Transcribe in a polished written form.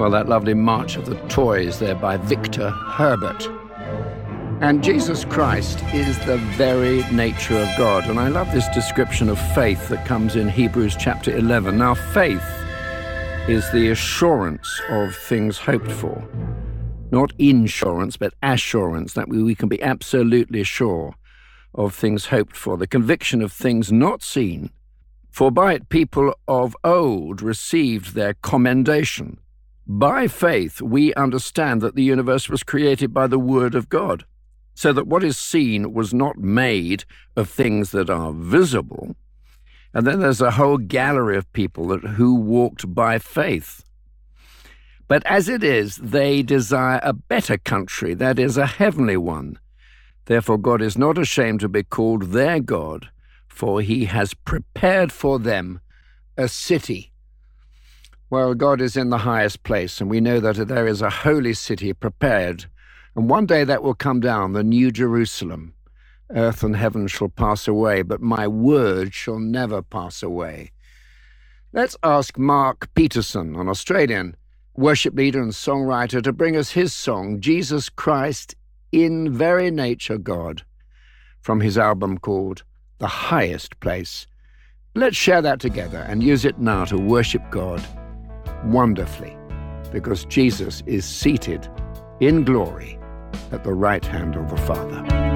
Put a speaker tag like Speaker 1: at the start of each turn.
Speaker 1: Well, that lovely March of the Toys there by Victor Herbert. And Jesus Christ is the very nature of God. And I love this description of faith that comes in Hebrews chapter 11. Now, faith is the assurance of things hoped for. Not insurance, but assurance, that we can be absolutely sure of things hoped for. The conviction of things not seen. For by it people of old received their commendation. By faith, we understand that the universe was created by the word of God, so that what is seen was not made of things that are visible. And then there's a whole gallery of people who walked by faith. But as it is, they desire a better country, that is, a heavenly one. Therefore God is not ashamed to be called their God, for he has prepared for them a city. Well, God is in the highest place, and we know that there is a holy city prepared, and one day that will come down, the New Jerusalem. Earth and heaven shall pass away, but my word shall never pass away. Let's ask Mark Peterson, an Australian worship leader and songwriter, to bring us his song, Jesus Christ in Very Nature God, from his album called The Highest Place. Let's share that together and use it now to worship God wonderfully, because Jesus is seated in glory at the right hand of the Father.